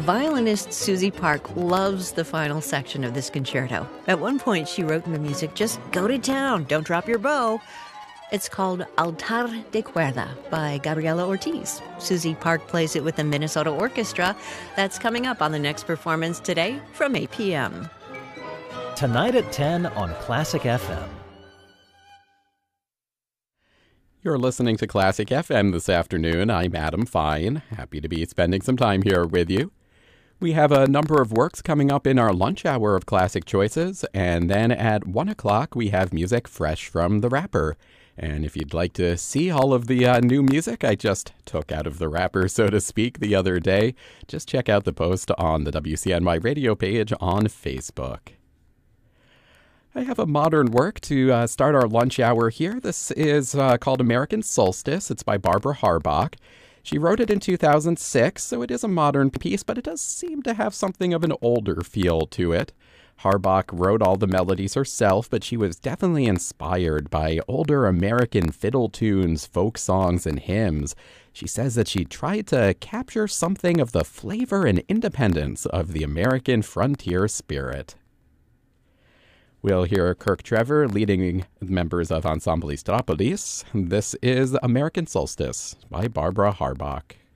Violinist Susie Park loves the final section of this concerto. At one point, she wrote in the music, "Just go to town, don't drop your bow." It's called Altar de Cuerda by Gabriela Ortiz. Susie Park plays it with the Minnesota Orchestra. That's coming up on the next performance today from 8 p.m. Tonight at 10 on Classic FM. You're listening to Classic FM this afternoon. I'm Adam Fine. Happy to be spending some time here with you. We have a number of works coming up in our lunch hour of Classic Choices, and then at 1 o'clock we have music fresh from The Wrapper. And if you'd like to see all of the new music I just took out of The Wrapper, so to speak, the other day, just check out the post on the WCNY radio page on Facebook. I have a modern work to start our lunch hour here. This is called American Solstice. It's by Barbara Harbach. She wrote it in 2006, so it is a modern piece, but it does seem to have something of an older feel to it. Harbach wrote all the melodies herself, but she was definitely inspired by older American fiddle tunes, folk songs, and hymns. She says that she tried to capture something of the flavor and independence of the American frontier spirit. We'll hear Kirk Trevor leading members of Ensemble Istropolis. This is American Solstice by Barbara Harbach.